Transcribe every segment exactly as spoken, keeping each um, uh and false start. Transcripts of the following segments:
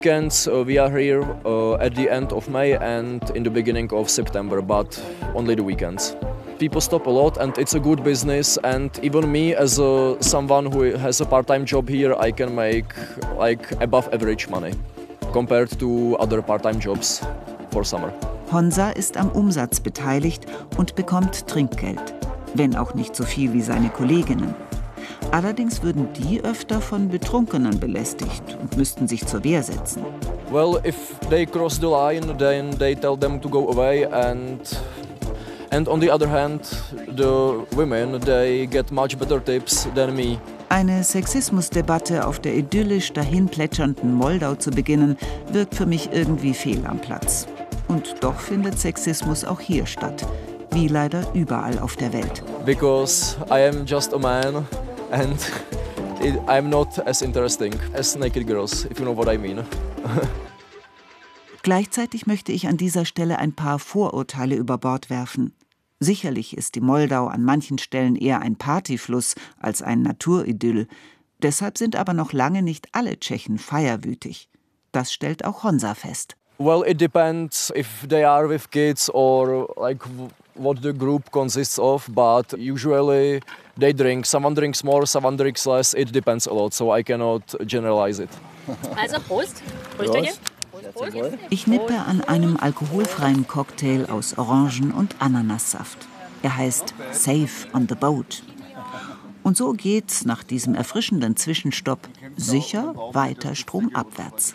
Weekends uh, we are here uh, at the end of May and in the beginning of September, but only the weekends. People stop a lot and it's a good business, and even me as a, someone who has a part-time job here, I can make like above average money compared to other part-time jobs for summer. Honza ist am Umsatz beteiligt und bekommt Trinkgeld, wenn auch nicht so viel wie seine Kolleginnen. Allerdings würden die öfter von Betrunkenen belästigt und müssten sich zur Wehr setzen. Well, if they cross the line, then they tell them to go away, and and on the other hand, the women, they get much better tips than me. Eine Sexismusdebatte auf der idyllisch dahinplätschernden Moldau zu beginnen, wirkt für mich irgendwie fehl am Platz. Und doch findet Sexismus auch hier statt, wie leider überall auf der Welt. Because I am just a man and I'm not as interesting as naked girls, if you know what I mean. Gleichzeitig möchte ich an dieser Stelle ein paar Vorurteile über Bord werfen. Sicherlich ist die Moldau an manchen Stellen eher ein Partyfluss als ein Naturidyll. Deshalb sind aber noch lange nicht alle Tschechen feierwütig. Das stellt auch Honza fest. Well, it depends if they are with kids or like what the group consists of, but usually they drink. Someone drinks more, someone drinks less. It depends a lot, so I cannot generalize it. Also Prost. Prost. Ich nippe an einem alkoholfreien Cocktail aus Orangen- und Ananassaft. Er heißt Safe on the Boat. Und so geht's nach diesem erfrischenden Zwischenstopp sicher weiter stromabwärts.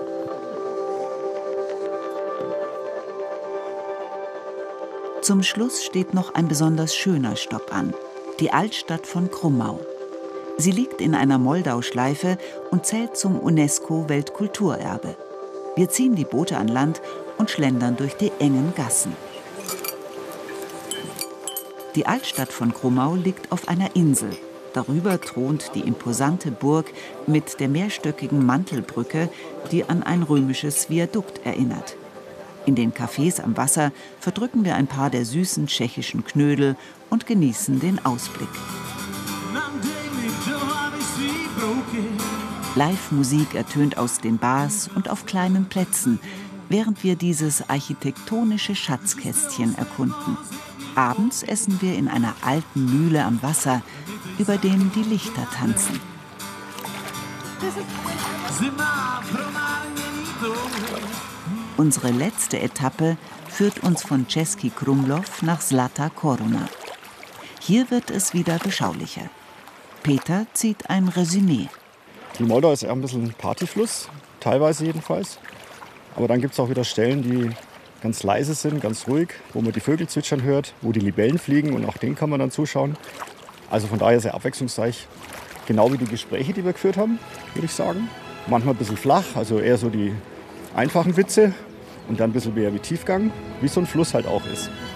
Zum Schluss steht noch ein besonders schöner Stopp an, die Altstadt von Krummau. Sie liegt in einer Moldauschleife und zählt zum UNESCO-Weltkulturerbe. Wir ziehen die Boote an Land und schlendern durch die engen Gassen. Die Altstadt von Krummau liegt auf einer Insel. Darüber thront die imposante Burg mit der mehrstöckigen Mantelbrücke, die an ein römisches Viadukt erinnert. In den Cafés am Wasser verdrücken wir ein paar der süßen tschechischen Knödel und genießen den Ausblick. Live-Musik ertönt aus den Bars und auf kleinen Plätzen, während wir dieses architektonische Schatzkästchen erkunden. Abends essen wir in einer alten Mühle am Wasser, über dem die Lichter tanzen. Unsere letzte Etappe führt uns von Český Krumlov nach Zlatá Koruna. Hier wird es wieder beschaulicher. Peter zieht ein Resümee. Die Moldau ist eher ein bisschen ein Partyfluss, teilweise jedenfalls. Aber dann gibt es auch wieder Stellen, die ganz leise sind, ganz ruhig, wo man die Vögel zwitschern hört, wo die Libellen fliegen, und auch denen kann man dann zuschauen. Also von daher sehr abwechslungsreich. Genau wie die Gespräche, die wir geführt haben, würde ich sagen. Manchmal ein bisschen flach, also eher so die einfachen Witze, und dann ein bisschen mehr wie Tiefgang, wie so ein Fluss halt auch ist.